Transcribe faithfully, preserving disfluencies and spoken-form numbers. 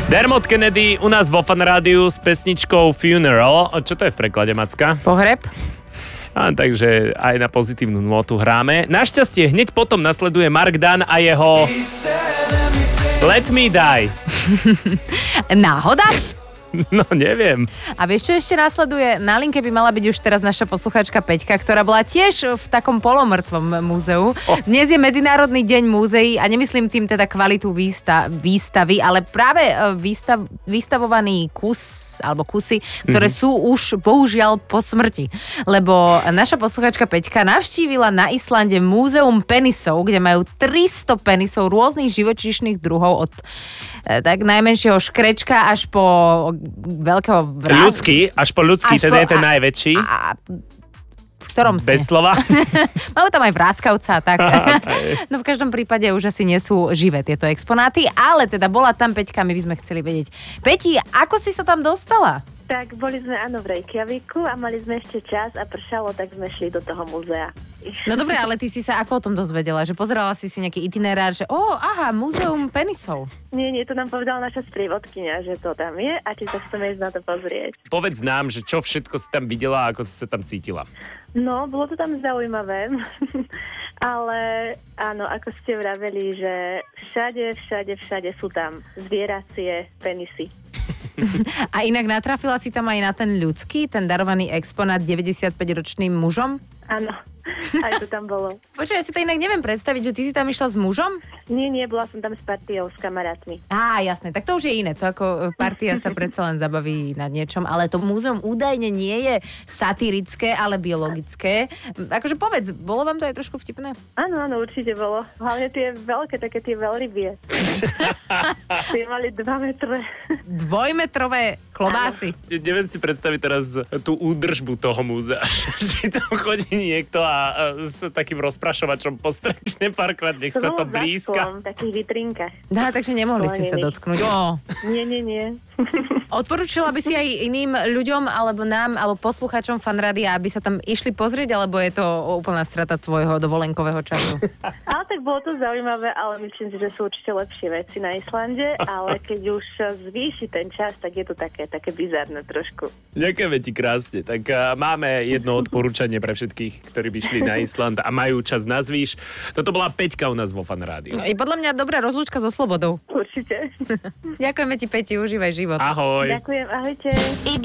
Dermot Kennedy u nás vo Fan Rádiu s pesničkou Funeral. Čo to je v preklade, Macka? Pohreb. A, takže aj na pozitívnu nôtu hráme. Našťastie hneď potom nasleduje Mark Dunn a jeho Let Me Die. Náhoda? No, neviem. A vieš, čo ešte následuje? Na linke by mala byť už teraz naša posluchačka Peťka, ktorá bola tiež v takom polomrtvom múzeu. Oh. Dnes je Medzinárodný deň múzeí a nemyslím tým teda kvalitu výsta- výstavy, ale práve výstav- vystavovaný kus alebo kusy, ktoré mm-hmm. sú už bohužiaľ po smrti. Lebo naša posluchačka Peťka navštívila na Islande múzeum penisov, kde majú tristo penisov rôznych živočíšnych druhov od tak najmenšieho škrečka až po veľkého vrát. Ľudský, až po ľudský, teda po, je ten a, najväčší. A, a, v ktorom si? Bez slova. Majú tam aj vráskavca, tak. No v každom prípade už asi nie sú živé tieto exponáty, ale teda bola tam Peťka, my by sme chceli vedieť. Peti, ako si sa tam dostala? Tak boli sme áno v Reykjavíku a mali sme ešte čas a pršalo, tak sme šli do toho múzea. No dobre, ale ty si sa ako o tom dozvedela? Že pozerala si si nejaký itinerár, že ó, aha, múzeum penisov. Nie, nie, to nám povedala naša sprievodkyňa, že to tam je a či sa chceme ísť na to pozrieť. Povedz nám, že čo všetko si tam videla a ako si sa tam cítila. No, bolo to tam zaujímavé, ale áno, ako ste vraveli, že všade, všade, všade sú tam zvieracie penisy. A inak natrafila si tam aj na ten ľudský, ten darovaný exponát deväťdesiatpäťročným mužom? Áno, aj to tam bolo. Počuj, ja si to inak neviem predstaviť, že ty si tam išla s mužom? Nie, nie, bola som tam s partiou, s kamarátmi. Á, jasné, tak to už je iné. To ako partia sa predsa len zabaví nad niečom, ale to múzeum údajne nie je satirické, ale biologické. Akože povedz, bolo vám to aj trošku vtipné? Áno, áno, určite bolo. Hlavne tie veľké, také tie veľrybie. Tie mali dva metre. Dvojmetrové klobásy. Ja neviem si predstaviť teraz tú údržbu toho múzea, že tam chodí niekto a s takým rozprašovačom postrekne párkrát, nech to sa to blízka. V takých vitrinkách. Dá, takže nemohli ste sa dotknúť. Ó. Nie, nie, nie. Odporúčila by si aj iným ľuďom, alebo nám, alebo poslucháčom Fan Rádia, aby sa tam išli pozrieť, alebo je to úplná strata tvojho dovolenkového času? Ale tak bolo to zaujímavé, ale myslím si, že sú určite lepšie veci na Islande, ale keď už zvýši ten čas, tak je to také, také bizarné trošku. Ďakujeme ti krásne. Tak uh, máme jedno odporúčanie pre všetkých, ktorí by šli na Island a majú čas na zvýš. Toto bola Peťka u nás vo Fan Rádiu. Je podľa mňa dobrá rozlúčka so slobodou. Určite. Ďakujeme ti, Peti, užívaj život. Ahoj. Ďakujem, ahojte.